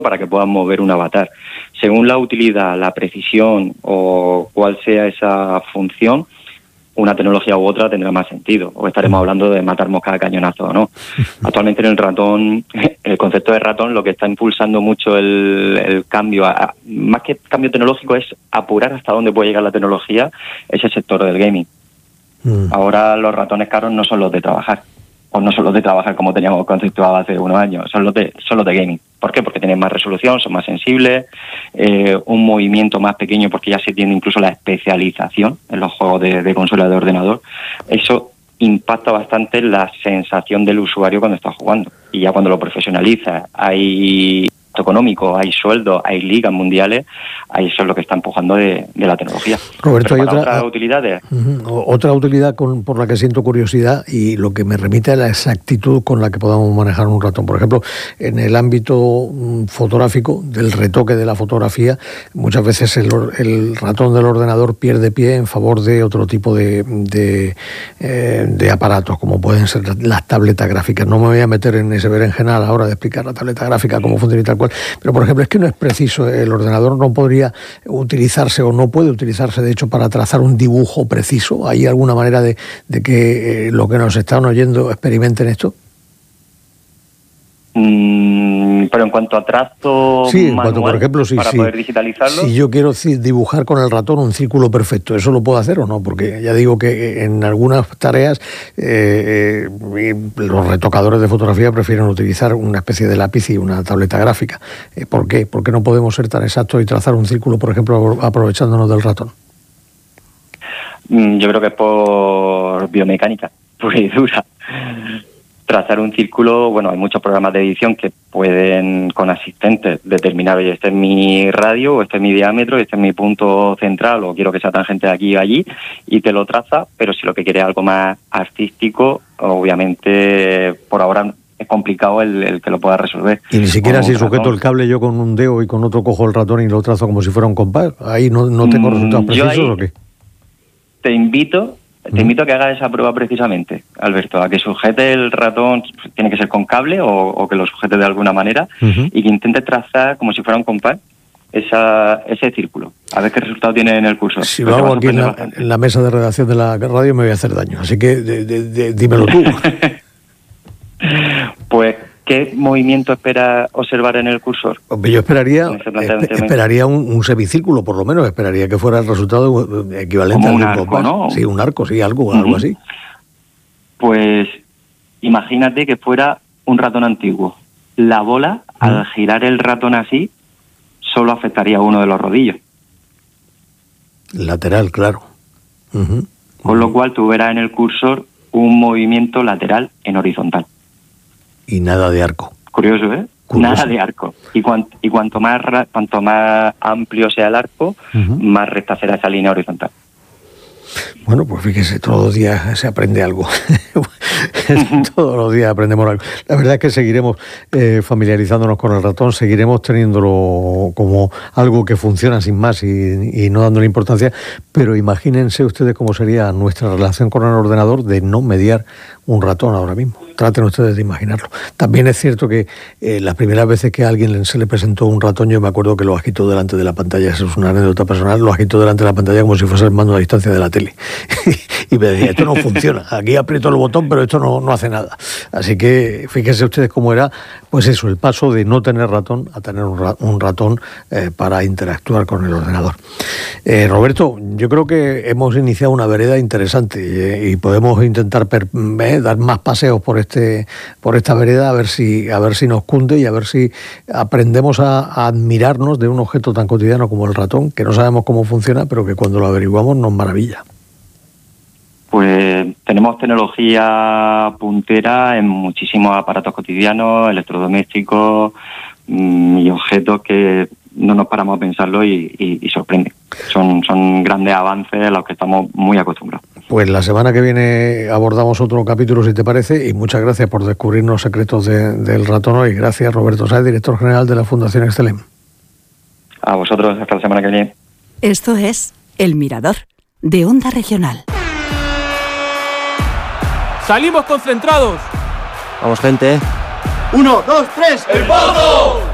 para que puedan mover un avatar. Según la utilidad, la precisión o cuál sea esa función, una tecnología u otra tendrá más sentido. O estaremos hablando de matar moscas a cañonazo o no. Actualmente en el ratón, el concepto de ratón, lo que está impulsando mucho el cambio, más que cambio tecnológico, es apurar hasta dónde puede llegar la tecnología, ese sector del gaming. Ahora los ratones caros no son los de trabajar. O no son los de trabajar como teníamos conceptuado hace unos años, son los de gaming. ¿Por qué? Porque tienen más resolución, son más sensibles, un movimiento más pequeño, porque ya se tiene incluso la especialización en los juegos de consola de ordenador. Eso impacta bastante en la sensación del usuario cuando está jugando. Y ya cuando lo profesionaliza, hay económico, hay sueldos, hay ligas mundiales, ahí eso es lo que está empujando de la tecnología. Roberto, hay otras utilidades. Otra utilidad por la que siento curiosidad y lo que me remite a la exactitud con la que podamos manejar un ratón. Por ejemplo, en el ámbito fotográfico, del retoque de la fotografía, muchas veces el ratón del ordenador pierde pie en favor de otro tipo de aparatos, como pueden ser las tabletas gráficas. No me voy a meter en ese berenjenal ahora de explicar la tableta gráfica, cómo funciona y tal cual, pero por ejemplo es que no es preciso, el ordenador no podría utilizarse o no puede utilizarse de hecho para trazar un dibujo preciso. ¿Hay alguna manera de que lo que nos están oyendo experimenten esto? Pero en cuanto a trazo en cuanto, por ejemplo, poder digitalizarlo. Si yo quiero dibujar con el ratón un círculo perfecto, ¿eso lo puedo hacer o no? Porque ya digo que en algunas tareas los retocadores de fotografía prefieren utilizar una especie de lápiz y una tableta gráfica. ¿Por qué? ¿Por qué no podemos ser tan exactos y trazar un círculo, por ejemplo, aprovechándonos del ratón? Yo creo que es por biomecánica pura y dura. Trazar un círculo, bueno, hay muchos programas de edición que pueden, con asistentes, determinar, oye, este es mi radio, o este es mi diámetro, este es mi punto central, o quiero que sea tangente de aquí o allí, y te lo traza, pero si lo que quieres es algo más artístico, obviamente, por ahora es complicado el que lo pueda resolver. Y ni siquiera si sujeto el cable yo con un dedo y con otro cojo el ratón y lo trazo como si fuera un compás, ahí no tengo resultados precisos, ¿o qué? Te invito a que hagas esa prueba precisamente, Alberto, a que sujete el ratón, tiene que ser con cable o que lo sujete de alguna manera, y que intente trazar como si fuera un compás ese círculo. A ver qué resultado tiene en el curso. Si lo hago aquí en la mesa de redacción de la radio me voy a hacer daño, así que dímelo tú. Pues, ¿qué movimiento espera observar en el cursor? Yo esperaría un semicírculo, por lo menos. Esperaría que fuera el resultado equivalente a un arco, ¿no? Sí, un arco, sí, algo así. Pues imagínate que fuera un ratón antiguo. La bola, al girar el ratón así, solo afectaría a uno de los rodillos. Lateral, claro. Con lo cual tú verás en el cursor un movimiento lateral en horizontal. Y nada de arco. Curioso, ¿eh? Curioso. Nada de arco. Y cuanto más amplio sea el arco, más recta será esa línea horizontal. Bueno, pues fíjese, todos los días se aprende algo. Todos los días aprendemos algo. La verdad es que seguiremos familiarizándonos con el ratón, seguiremos teniéndolo como algo que funciona sin más y no dándole importancia, pero imagínense ustedes cómo sería nuestra relación con el ordenador de no mediar un ratón ahora mismo. Traten ustedes de imaginarlo. También es cierto que las primeras veces que a alguien se le presentó un ratón, yo me acuerdo que lo agitó delante de la pantalla, eso es una anécdota personal, lo agitó delante de la pantalla como si fuese el mando a distancia de la tele. Y me decía, esto no funciona, aquí aprieto el botón, pero esto no hace nada. Así que fíjense ustedes cómo era, pues eso, el paso de no tener ratón a tener un ratón para interactuar con el ordenador. Roberto, yo creo que hemos iniciado una vereda interesante y podemos intentar dar más paseos por esta vereda a ver si nos cunde y a ver si aprendemos a admirarnos de un objeto tan cotidiano como el ratón, que no sabemos cómo funciona, pero que cuando lo averiguamos nos maravilla. Pues tenemos tecnología puntera en muchísimos aparatos cotidianos, electrodomésticos y objetos que no nos paramos a pensarlo y sorprenden. Son grandes avances a los que estamos muy acostumbrados. Pues la semana que viene abordamos otro capítulo, si te parece, y muchas gracias por descubrirnos secretos del ratón hoy. Gracias, Roberto Sáez, director general de la Fundación Excelem. A vosotros, hasta la semana que viene. Esto es El Mirador, de Onda Regional. ¡Salimos concentrados! Vamos, gente. 1, 2, 3, ¡el paso!